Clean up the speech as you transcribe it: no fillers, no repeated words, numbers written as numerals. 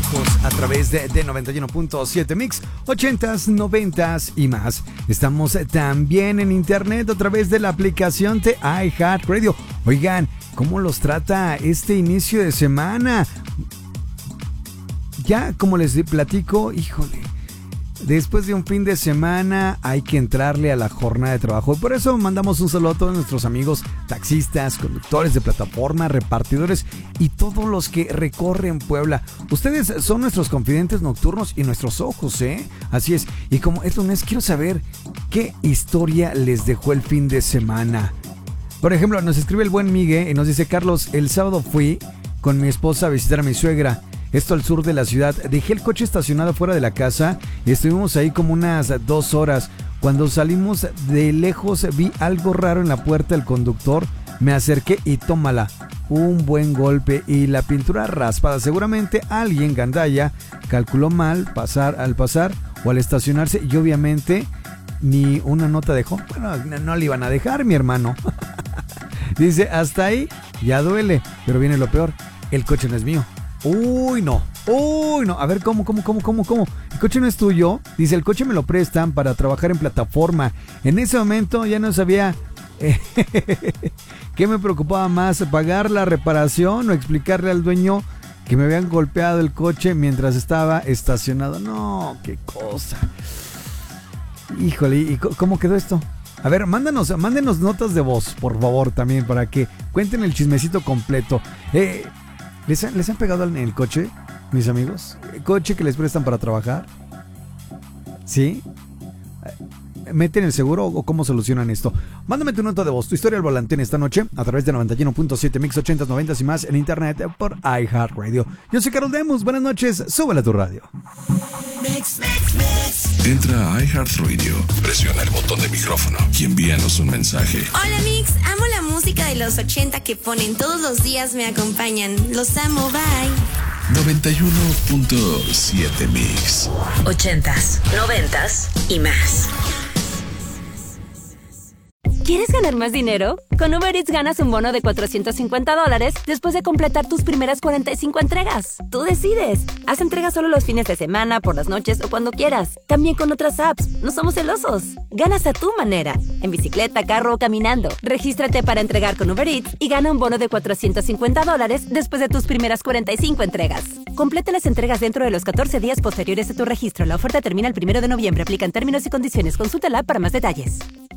lejos a través de 91.7 Mix, 80s, 90s y más. Estamos también en internet a través de la aplicación de iHeartRadio. Oigan, ¿cómo los trata este inicio de semana? Ya, como les platico, híjole, después de un fin de semana hay que entrarle a la jornada de trabajo. Por eso mandamos un saludo a todos nuestros amigos taxistas, conductores de plataforma, repartidores y todos los que recorren Puebla. Ustedes son nuestros confidentes nocturnos y nuestros ojos, ¿eh? Así es. Y como es lunes, quiero saber qué historia les dejó el fin de semana. Por ejemplo, nos escribe el buen Miguel y nos dice: Carlos, el sábado fui con mi esposa a visitar a mi suegra. Esto al sur de la ciudad. Dejé el coche estacionado fuera de la casa y estuvimos ahí como unas 2 horas. Cuando salimos de lejos vi algo raro en la puerta del conductor. Me acerqué y tómala, un buen golpe y la pintura raspada. Seguramente alguien gandalla calculó mal al pasar o al estacionarse y obviamente ni una nota dejó. Bueno, no le iban a dejar, mi hermano. Dice, hasta ahí ya duele, pero viene lo peor, el coche no es mío. Uy, no. A ver, ¿cómo? ¿El coche no es tuyo? Dice, el coche me lo prestan para trabajar en plataforma. En ese momento ya no sabía qué me preocupaba más, pagar la reparación o explicarle al dueño que me habían golpeado el coche mientras estaba estacionado. No, qué cosa. Híjole, ¿y cómo quedó esto? A ver, mándenos notas de voz, por favor, también, para que cuenten el chismecito completo. ¿Les han pegado en el coche, mis amigos? ¿El coche que les prestan para trabajar? ¿Sí? ¿Meten el seguro o cómo solucionan esto? Mándame tu nota de voz, tu historia al volante en esta noche a través de 91.7 Mix 80s, 90s y más en internet por iHeartRadio. Yo soy Carlos Demus, buenas noches, súbele a tu radio. Mix. Entra a iHeartRadio, presiona el botón de micrófono y envíanos un mensaje. Hola Mix, amo la música de los 80 que ponen todos los días, me acompañan. Los amo, bye. 91.7 Mix 80s, 90s y más. ¿Quieres ganar más dinero? Con Uber Eats ganas un bono de $450 después de completar tus primeras 45 entregas. Tú decides. Haz entregas solo los fines de semana, por las noches o cuando quieras. También con otras apps. No somos celosos. Ganas a tu manera. En bicicleta, carro o caminando. Regístrate para entregar con Uber Eats y gana un bono de $450 después de tus primeras 45 entregas. Completa las entregas dentro de los 14 días posteriores a tu registro. La oferta termina el 1 de noviembre. Aplican términos y condiciones. Consulta la app para más detalles.